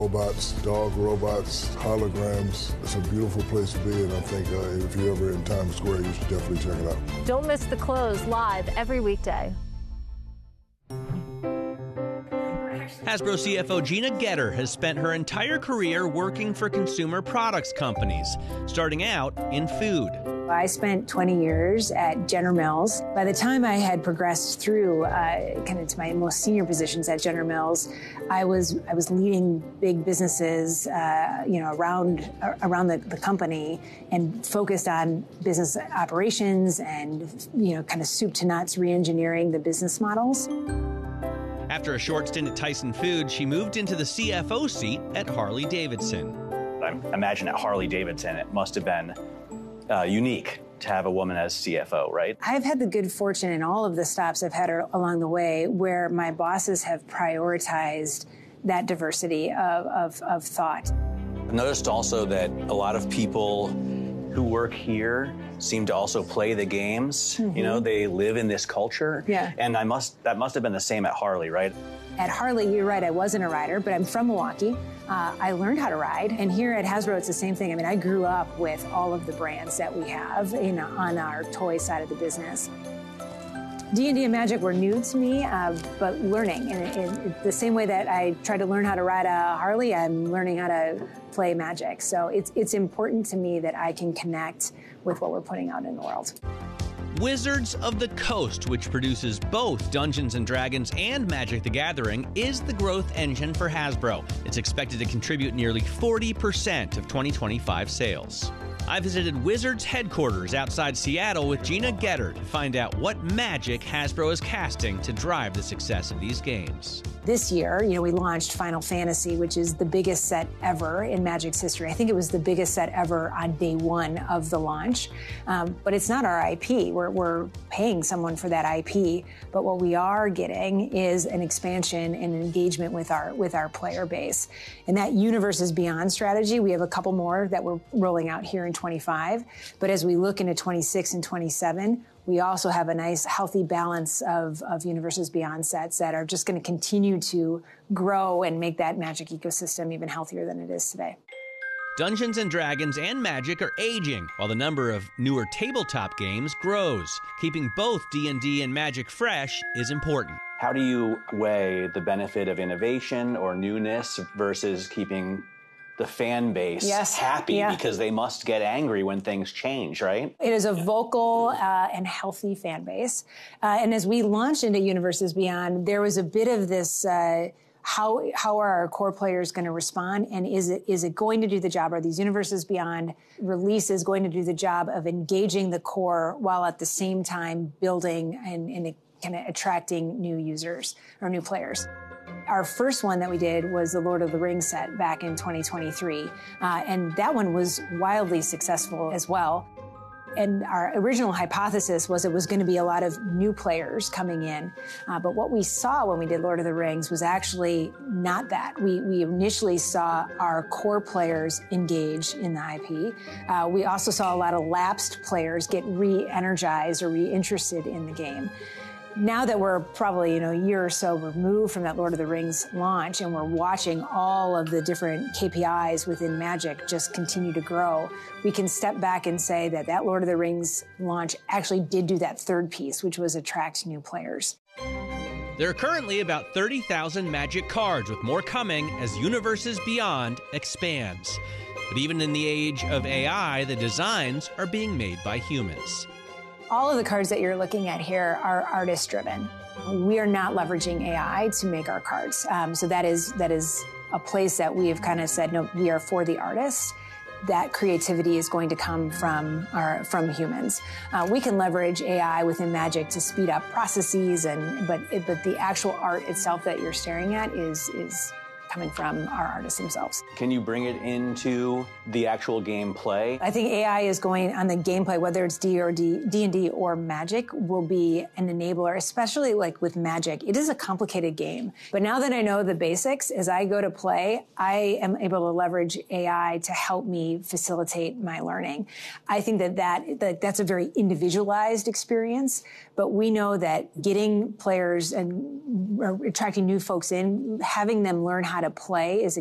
Robots, dog robots, holograms. It's a beautiful place to be, and I think if you're ever in Times Square, you should definitely check it out. Don't miss The Close live every weekday. Hasbro CFO Gina Getter has spent her entire career working for consumer products companies, starting out in food. I spent 20 years at General Mills. By the time I had progressed through kind of to my most senior positions at General Mills, I was leading big businesses, around the company, and focused on business operations and kind of soup to nuts re-engineering the business models. After a short stint at Tyson Foods, she moved into the CFO seat at Harley-Davidson. I imagine at Harley-Davidson, it must have been unique to have a woman as CFO, right? I've had the good fortune in all of the stops I've had along the way where my bosses have prioritized that diversity of thought. I've noticed also that a lot of people who work here seem to also play the games. Mm-hmm. They live in this culture. Yeah. And that must have been the same at Harley, right? At Harley, you're right, I wasn't a rider, but I'm from Milwaukee. I learned how to ride. And here at Hasbro, it's the same thing. I mean, I grew up with all of the brands that we have on our toy side of the business. D&D and Magic were new to me, but learning. And the same way that I tried to learn how to ride a Harley, I'm learning how to play Magic. So it's important to me that I can connect with what we're putting out in the world. Wizards of the Coast, which produces both Dungeons & Dragons and Magic the Gathering, is the growth engine for Hasbro. It's expected to contribute nearly 40% of 2025 sales. I visited Wizards headquarters outside Seattle with Gina Getter to find out what magic Hasbro is casting to drive the success of these games. This year, we launched Final Fantasy, which is the biggest set ever in Magic's history. I think it was the biggest set ever on day one of the launch. But it's not our IP. We're paying someone for that IP. But what we are getting is an expansion and engagement with our player base. And that Universes Beyond strategy, we have a couple more that we're rolling out here in 25. But as we look into 26 and 27, we also have a nice, healthy balance of Universes Beyond sets that are just going to continue to grow and make that Magic ecosystem even healthier than it is today. Dungeons & Dragons and Magic are aging, while the number of newer tabletop games grows. Keeping both D&D and Magic fresh is important. How do you weigh the benefit of innovation or newness versus keeping the fan base happy because they must get angry when things change, right? It is a vocal and healthy fan base. And as we launched into Universes Beyond, there was a bit of this, how are our core players going to respond? And is it going to do the job? Are these Universes Beyond releases going to do the job of engaging the core while at the same time building and kind of attracting new users or new players? Our first one that we did was the Lord of the Rings set back in 2023. And that one was wildly successful as well. And our original hypothesis was it was going to be a lot of new players coming in. But what we saw when we did Lord of the Rings was actually not that. We initially saw our core players engage in the IP. We also saw a lot of lapsed players get re-energized or re-interested in the game. Now that we're probably, a year or so removed from that Lord of the Rings launch, and we're watching all of the different KPIs within Magic just continue to grow, we can step back and say that Lord of the Rings launch actually did do that third piece, which was attract new players. There are currently about 30,000 Magic cards, with more coming as Universes Beyond expands. But even in the age of AI, the designs are being made by humans. All of the cards that you're looking at here are artist-driven. We are not leveraging AI to make our cards. So that is a place that we have kind of said, no, we are for the artists. That creativity is going to come from humans. We can leverage AI within Magic to speed up processes, but the actual art itself that you're staring at is coming from our artists themselves. Can you bring it into the actual gameplay? I think AI is going on the gameplay, whether it's D&D or Magic, will be an enabler, especially like with Magic. It is a complicated game. But now that I know the basics, as I go to play, I am able to leverage AI to help me facilitate my learning. I think that's a very individualized experience, but we know that getting players and attracting new folks in, having them learn how to play is